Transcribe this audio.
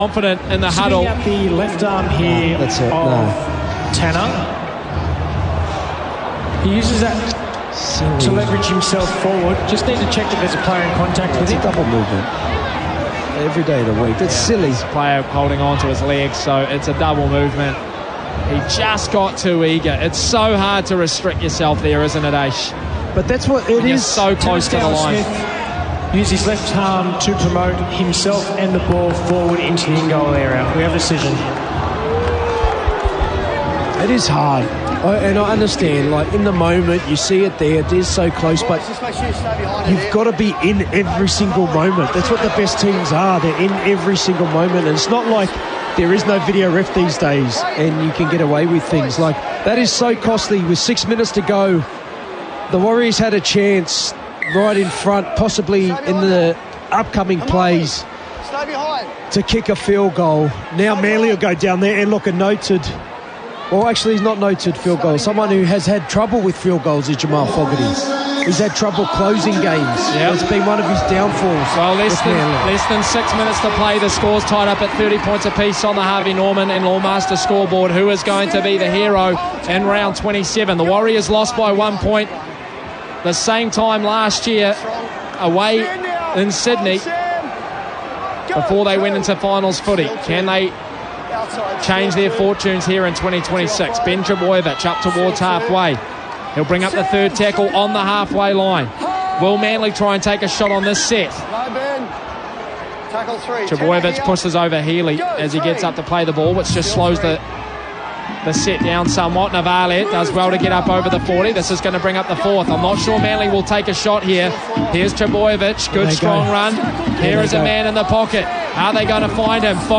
Confident in the huddle. At the left arm here of Tanner. He uses that to leverage himself forward. Just need to check if there's a player in contact with him. It's a double movement. Every day of the week. That's silly. Player holding on to his legs, so it's a double movement. He just got too eager. It's so hard to restrict yourself there, isn't it, Aish? But that's what it is. So close to the line. Use his left arm to promote himself and the ball forward into the in-goal area. We have a decision. It is hard. And I understand, like, in the moment, you see it there, it is so close, but you've got to be in every single moment. That's what the best teams are. They're in every single moment. And it's not like there is no video ref these days and you can get away with things. Like, that is so costly. With 6 minutes to go, the Warriors had a chance right in front, possibly in the upcoming plays, to kick a field goal. Now Manly will go down there and look, a noted, or actually he's not noted field goal. Someone who has had trouble with field goals is Jamal Fogarty. He's had trouble closing games. Yep. It's been one of his downfalls. Well, less than 6 minutes to play. The score's tied up at 30 points apiece on the Harvey Norman and Lawmaster scoreboard. Who is going to be the hero in round 27? The Warriors lost by 1 point. The same time last year away in Sydney before they went into finals footy. Can they change their fortunes here in 2026? Ben Trbojevic up towards halfway. He'll bring up the third tackle on the halfway line. Will Manly try and take a shot on this set? Trbojevic pushes over Healy as he gets up to play the ball, which just slows the set down somewhat. Navale does well to get up over the 40. This is going to bring up the fourth. I'm not sure Manly will take a shot here. Here's Trbojevic. Good strong run. Here is a man in the pocket. Are they going to find him?